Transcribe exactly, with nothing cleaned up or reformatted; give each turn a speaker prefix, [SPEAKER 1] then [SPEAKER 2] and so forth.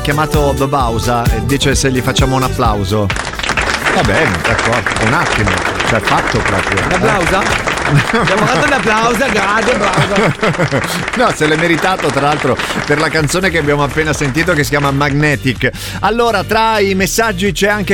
[SPEAKER 1] chiamato The Bausa e dice se gli facciamo un applauso. Va bene, d'accordo, un attimo, cioè fatto proprio.
[SPEAKER 2] Un applauso? Abbiamo fatto un applauso, grazie, applauso.
[SPEAKER 1] No, se l'è meritato tra l'altro per la canzone che abbiamo appena sentito che si chiama Magnetic. Allora, tra i messaggi c'è anche